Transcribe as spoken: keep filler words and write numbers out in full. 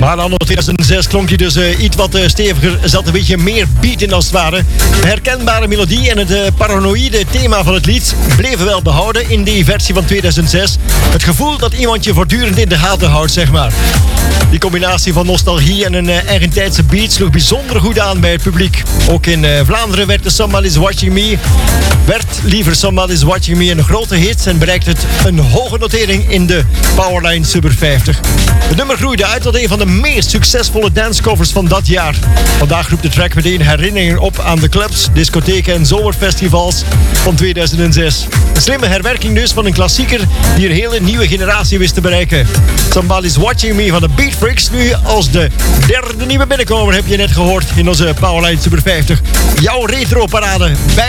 Maar anno tweeduizend zes klonk hij dus uh, iets wat uh, steviger. Er zat een beetje meer beat in als het ware. De herkenbare melodie en het uh, paranoïde thema van het lied bleven wel behouden in die versie van tweeduizend zes. Het gevoel dat iemand je voortdurend in de gaten houdt, zeg maar. Die combinatie van nostalgie en een uh, eigentijdse beat sloeg bijzonder goed aan bij het publiek. Ook in uh, Vlaanderen werd de Somebody's Watching Me... werd liever Somebody's Watching Me een grote hit en bereikte het een hoge notering in de Powerline Super vijftig. Het nummer groeide uit tot een van de meest succesvolle dancecovers van dat jaar. Vandaag roept de track meteen herinneringen op aan de clubs, discotheken en zomerfestivals van tweeduizend zes. Een slimme herwerking dus van een klassieker die een hele nieuwe generatie wist te bereiken. Somebody's Watching Me van de Beat Freaks, nu als de derde nieuwe binnenkomer, heb je net gehoord in onze Powerline Super vijftig. Jouw retro parade bij